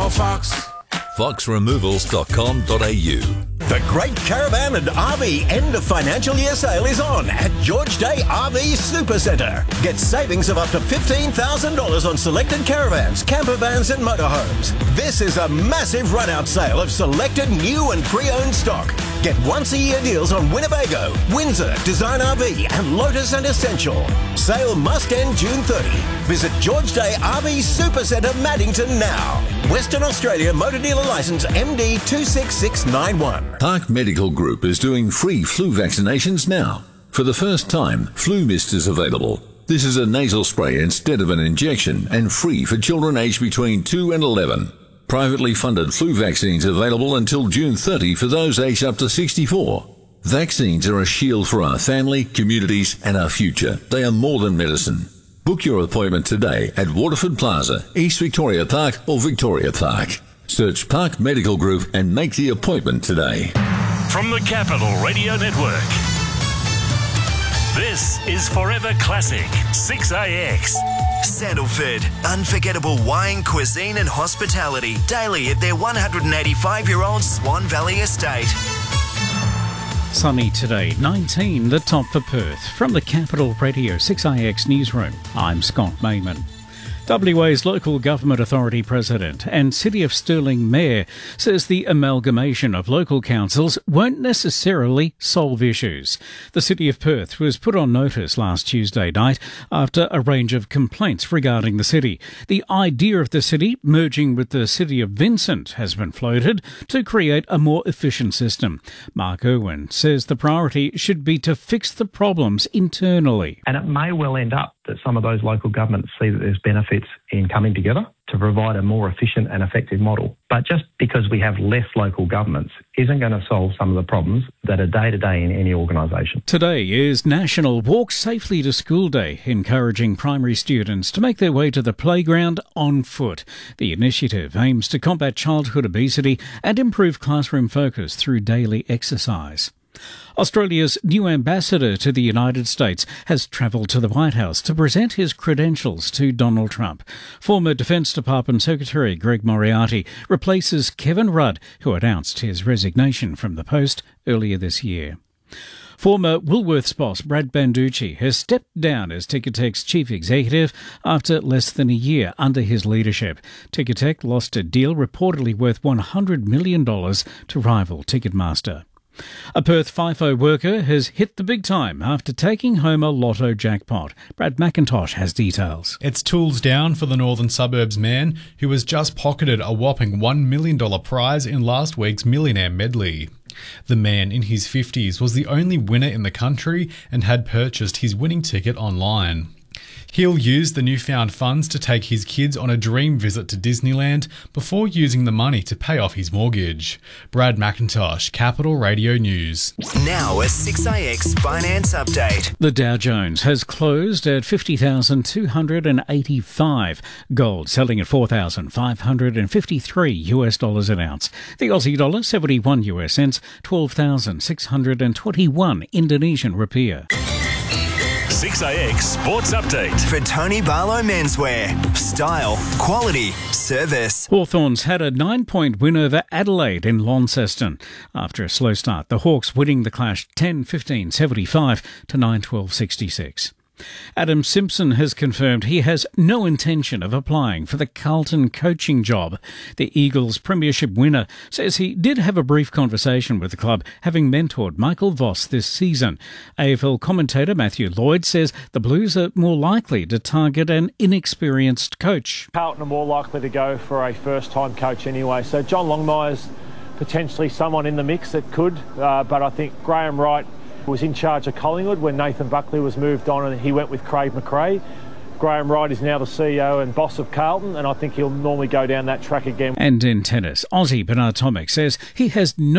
or Fox. foxremovals.com.au. The Great Caravan and RV End of Financial Year Sale is on at George Day RV Supercentre. Get savings of up to $15,000 on selected caravans, camper vans and motorhomes. This is a massive run-out sale of selected new and pre-owned stock. Get once-a-year deals on Winnebago, Windsor, Design RV and Lotus and Essential. Sale must end June 30. Visit George Day RV Supercentre Maddington now. Western Australia Motor Dealer Licence MD 26691. Park Medical Group is doing free flu vaccinations now. For the first time, Flu Mist is available. This is a nasal spray instead of an injection and free for children aged between 2 and 11. Privately funded flu vaccines available until June 30 for those aged up to 64. Vaccines are a shield for our family, communities and our future. They are more than medicine. Book your appointment today at Waterford Plaza, East Victoria Park or Victoria Park. Search Park Medical Group and make the appointment today. From the Capital Radio Network, this is Forever Classic 6AX. Sandalford, unforgettable wine, cuisine and hospitality daily at their 185-year-old Swan Valley estate. Sunny today, 19 the top for Perth. From the Capital Radio 6AX Newsroom, I'm Scott Mayman. WA's Local Government Authority President and City of Stirling Mayor says the amalgamation of local councils won't necessarily solve issues. The City of Perth was put on notice last Tuesday night after a range of complaints regarding the city. The idea of the city merging with the City of Vincent has been floated to create a more efficient system. Mark Irwin says the priority should be to fix the problems internally. And it may well end up that some of those local governments see that there's benefits in coming together to provide a more efficient and effective model. But just because we have less local governments isn't going to solve some of the problems that are day-to-day in any organisation. Today is National Walk Safely to School Day, encouraging primary students to make their way to the playground on foot. The initiative aims to combat childhood obesity and improve classroom focus through daily exercise. Australia's new ambassador to the United States has travelled to the White House to present his credentials to Donald Trump. Former Defence Department Secretary Greg Moriarty replaces Kevin Rudd, who announced his resignation from the post earlier this year. Former Woolworths boss Brad Banducci has stepped down as Ticketek's chief executive after less than a year under his leadership. Ticketek lost a deal reportedly worth $100 million to rival Ticketmaster. A Perth FIFO worker has hit the big time after taking home a lotto jackpot. Brad McIntosh has details. It's tools down for the Northern Suburbs man who has just pocketed a whopping $1 million prize in last week's Millionaire Medley. The man in his 50s was the only winner in the country and had purchased his winning ticket online. He'll use the newfound funds to take his kids on a dream visit to Disneyland before using the money to pay off his mortgage. Brad McIntosh, Capital Radio News. Now a 6AX Finance Update. The Dow Jones has closed at 50,285. Gold selling at $4,553 an ounce. The Aussie dollar 71 US cents, 12,621 Indonesian rupiah. 6AX Sports Update. For Tony Barlow Menswear. Style, quality, service. Hawthorns had a 9-point win over Adelaide in Launceston. After a slow start, the Hawks winning the clash 10-15-75 to 9-12-66. Adam Simpson has confirmed he has no intention of applying for the Carlton coaching job. The Eagles premiership winner says he did have a brief conversation with the club, having mentored Michael Voss this season. AFL commentator Matthew Lloyd says the Blues are more likely to target an inexperienced coach. Carlton are more likely to go for a first-time coach anyway, so John Longmire's potentially someone in the mix that could, but I think Graham Wright was in charge of Collingwood when Nathan Buckley was moved on and he went with Craig McRae. Graham Wright is now the CEO and boss of Carlton, and I think he'll normally go down that track again. And in tennis, Aussie Bernard Tomic says he has no